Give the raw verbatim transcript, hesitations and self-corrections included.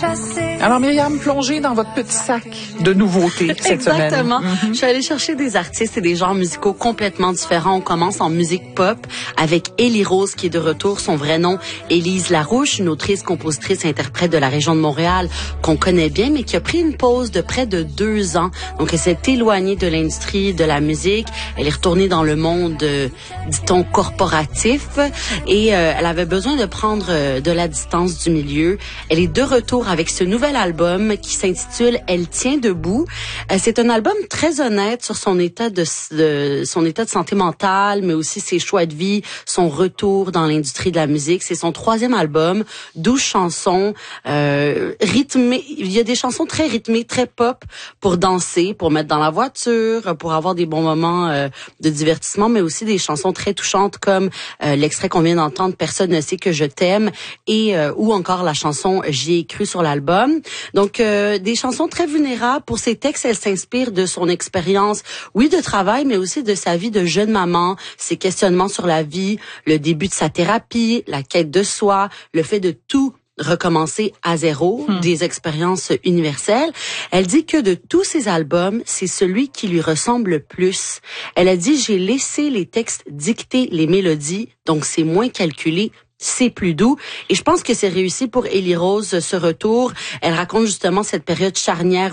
chasser. Alors Myriam, plongez dans votre petit sac de nouveautés cette Exactement. semaine. Mm-hmm. Je suis allée chercher des artistes et des genres musicaux complètement différents. On commence en musique pop avec Élie Rose qui est de retour. Son vrai nom, Élise Larouche, une autrice, compositrice, interprète de la région de Montréal qu'on connaît bien, mais qui a pris une pause de près de deux ans. Donc elle s'est éloignée de l'industrie de la musique. Elle est retournée dans le monde, euh, dit-on, corporatif. Et euh, elle avait besoin de prendre euh, de la distance du milieu. Elle est de retour avec ce nouvel album qui s'intitule Elle tient debout. Euh, c'est un album très honnête sur son état de, de son état de santé mentale, mais aussi ses choix de vie, son retour dans l'industrie de la musique. C'est son troisième album, douze chansons euh, rythmées. Il y a des chansons très rythmées, très pop pour danser, pour mettre dans la voiture, pour avoir des bons moments euh, de divertissement, mais aussi des chansons très touchantes comme euh, l'extrait qu'on vient d'entendre, Personne ne sait que je t'aime, et euh, ou encore la chanson J'y ai cru sur l'album. Donc euh, des chansons très vulnérables. Pour ses textes, elle s'inspire de son expérience, oui, de travail, mais aussi de sa vie de jeune maman, ses questionnements sur la vie, le début de sa thérapie, la quête de soi, le fait de tout recommencer à zéro, hmm. des expériences universelles. Elle dit que de tous ses albums, c'est celui qui lui ressemble le plus. Elle a dit, j'ai laissé les textes dicter les mélodies, donc c'est moins calculé, c'est plus doux. Et je pense que c'est réussi pour Élie Rose, ce retour. Elle raconte justement cette période charnière